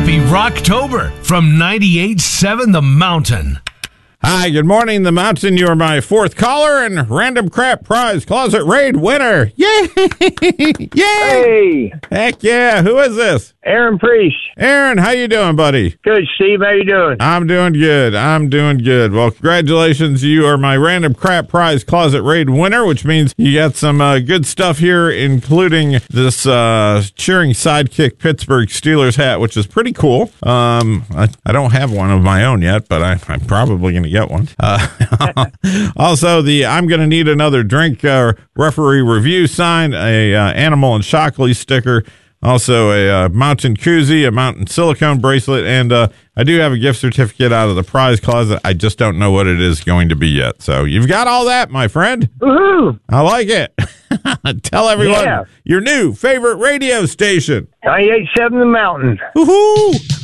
Happy Rocktober from 98.7 The Mountain. Hi, good morning, The Mountain. You are my fourth caller and Random Crap Prize Closet Raid winner. Yay! Yay! Hey, Heck yeah. Who is this? Aaron Priest. Aaron, how you doing, buddy? Good, Steve. How you doing? I'm doing good. Well, congratulations. You are my Random Crap Prize Closet Raid winner, which means you got some good stuff here, including this cheering sidekick Pittsburgh Steelers hat, which is pretty cool. I don't have one of my own yet, but I'm probably going to get one. Also, the I'm going to need another drink referee review sign, a Animal and Shockley sticker, also a mountain koozie, a mountain silicone bracelet, and I do have a gift certificate out of the prize closet. I just don't know what it is going to be yet. So you've got all that, my friend. Woohoo! I like it. Tell everyone your new favorite radio station. 98.7 The Mountain. Woohoo!